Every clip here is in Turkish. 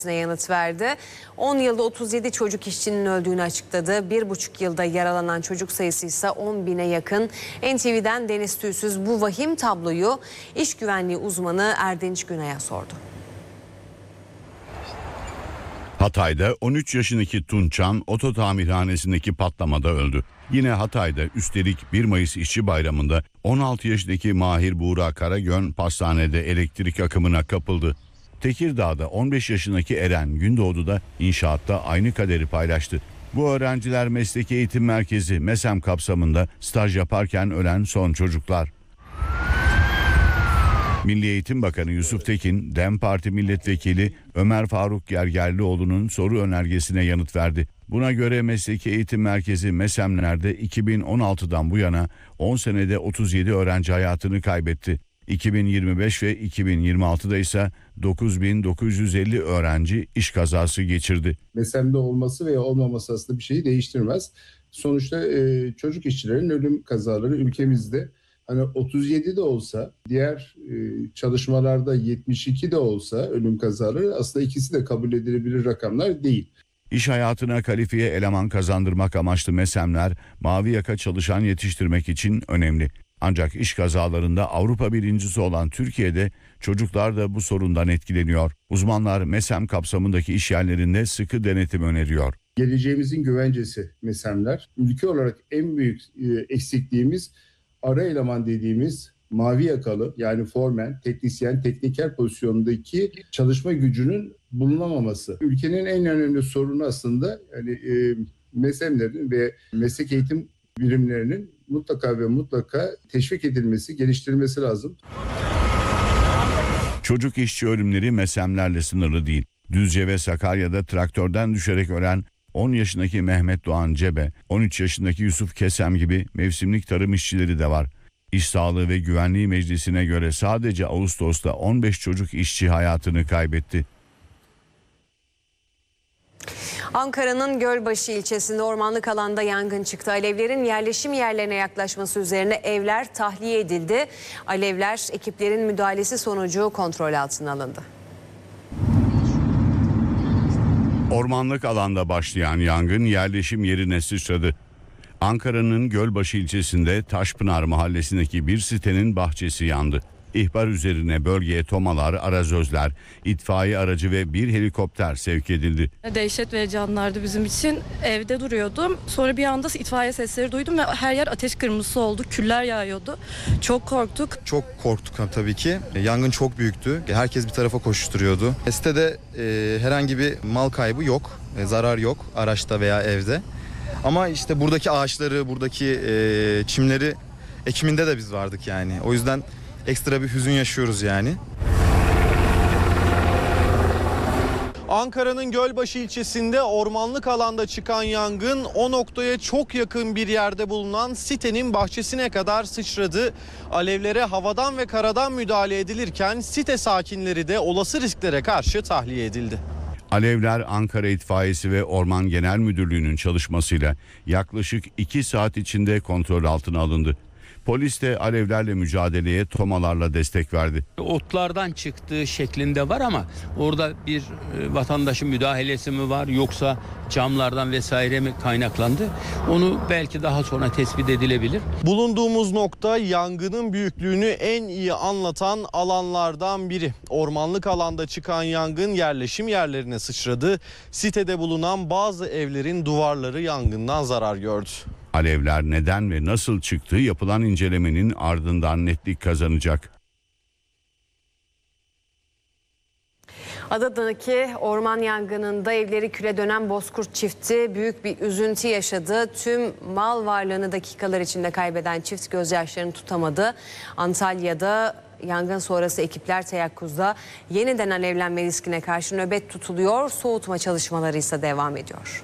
yanıt verdi. 10 yılda 37 çocuk işçinin öldüğünü açıkladı. 1,5 yılda yaralanan çocuk sayısı ise 10 bine yakın. NTV'den Deniz Tüysüz bu vahim tabloyu iş güvenliği uzmanı Erdinç Günay'a sordu. Hatay'da 13 yaşındaki Tunçan oto tamirhanesindeki patlamada öldü. Yine Hatay'da üstelik 1 Mayıs İşçi Bayramı'nda 16 yaşındaki Mahir Buğra Karagön pastanede elektrik akımına kapıldı. Tekirdağ'da 15 yaşındaki Eren Gündoğdu'da inşaatta aynı kaderi paylaştı. Bu öğrenciler Mesleki Eğitim Merkezi MESEM kapsamında staj yaparken ölen son çocuklar. Milli Eğitim Bakanı Yusuf Tekin, DEM Parti Milletvekili Ömer Faruk Gergerlioğlu'nun soru önergesine yanıt verdi. Buna göre Mesleki Eğitim Merkezi MESEM'lerde 2016'dan bu yana 10 senede 37 öğrenci hayatını kaybetti. 2025 ve 2026'da ise 9.950 öğrenci iş kazası geçirdi. MESEM'de olması veya olmaması aslında bir şeyi değiştirmez. Sonuçta çocuk işçilerin ölüm kazaları ülkemizde 37 de olsa, diğer çalışmalarda 72 de olsa ölüm kazaları aslında ikisi de kabul edilebilir rakamlar değil. İş hayatına kalifiye eleman kazandırmak amaçlı MESEM'ler mavi yaka çalışan yetiştirmek için önemli. Ancak iş kazalarında Avrupa birincisi olan Türkiye'de çocuklar da bu sorundan etkileniyor. Uzmanlar MESEM kapsamındaki iş yerlerinde sıkı denetim öneriyor. Geleceğimizin güvencesi MESEM'ler. Ülke olarak en büyük eksikliğimiz ara eleman dediğimiz mavi yakalı, yani foreman, teknisyen, tekniker pozisyonundaki çalışma gücünün bulunamaması. Ülkenin en önemli sorunu aslında MESEM'lerin ve meslek eğitim birimlerinin mutlaka ve mutlaka teşvik edilmesi, geliştirilmesi lazım. Çocuk işçi ölümleri MESEM'lerle sınırlı değil. Düzce ve Sakarya'da traktörden düşerek ölen 10 yaşındaki Mehmet Doğan Cebe, 13 yaşındaki Yusuf Kesem gibi mevsimlik tarım işçileri de var. İş Sağlığı ve Güvenliği Meclisi'ne göre sadece Ağustos'ta 15 çocuk işçi hayatını kaybetti. Ankara'nın Gölbaşı ilçesinde ormanlık alanda yangın çıktı. Alevlerin yerleşim yerlerine yaklaşması üzerine evler tahliye edildi. Alevler ekiplerin müdahalesi sonucu kontrol altına alındı. Ormanlık alanda başlayan yangın yerleşim yerine sıçradı. Ankara'nın Gölbaşı ilçesinde Taşpınar mahallesindeki bir sitenin bahçesi yandı. İhbar üzerine bölgeye tomalar, arazözler, itfaiye aracı ve bir helikopter sevk edildi. Dehşet verici anlardı bizim için. Evde duruyordum. Sonra bir anda itfaiye sesleri duydum ve her yer ateş kırmızısı oldu. Küller yağıyordu. Çok korktuk. Çok korktuk tabii ki. Yangın çok büyüktü. Herkes bir tarafa koşturuyordu. Sitede herhangi bir mal kaybı yok. Zarar yok araçta veya evde. Ama işte buradaki ağaçları, buradaki çimleri ekiminde de biz vardık yani. O yüzden ekstra bir hüzün yaşıyoruz yani. Ankara'nın Gölbaşı ilçesinde ormanlık alanda çıkan yangın o noktaya çok yakın bir yerde bulunan sitenin bahçesine kadar sıçradı. Alevlere havadan ve karadan müdahale edilirken site sakinleri de olası risklere karşı tahliye edildi. Alevler Ankara İtfaiyesi ve Orman Genel Müdürlüğü'nün çalışmasıyla yaklaşık 2 saat içinde kontrol altına alındı. Polis de alevlerle mücadeleye tomalarla destek verdi. Otlardan çıktığı şeklinde var ama orada bir vatandaşın müdahalesi mi var yoksa camlardan vesaire mi kaynaklandı? Onu belki daha sonra tespit edilebilir. Bulunduğumuz nokta yangının büyüklüğünü en iyi anlatan alanlardan biri. Ormanlık alanda çıkan yangın yerleşim yerlerine sıçradı. Sitede bulunan bazı evlerin duvarları yangından zarar gördü. Alevler neden ve nasıl çıktığı yapılan incelemenin ardından netlik kazanacak. Adadaki orman yangınında evleri küle dönen Bozkurt çifti büyük bir üzüntü yaşadı. Tüm mal varlığını dakikalar içinde kaybeden çift gözyaşlarını tutamadı. Antalya'da yangın sonrası ekipler teyakkuzda yeniden alevlenme riskine karşı nöbet tutuluyor. Soğutma çalışmaları ise devam ediyor.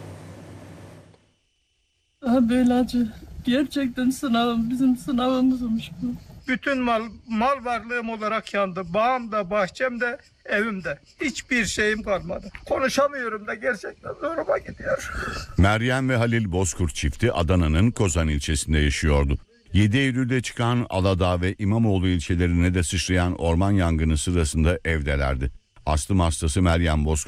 Böyle acı. Gerçekten bizim sınavımızmış bu. Bütün mal varlığım olarak yandı. Bağım da, bahçem de, evim de. Hiçbir şeyim kalmadı. Konuşamıyorum da gerçekten zoruma gidiyor. Meryem ve Halil Bozkurt çifti Adana'nın Kozan ilçesinde yaşıyordu. 7 Eylül'de çıkan Aladağ ve İmamoğlu ilçelerine de sıçrayan orman yangını sırasında evdelerdi. Astım hastası Meryem Bozkurt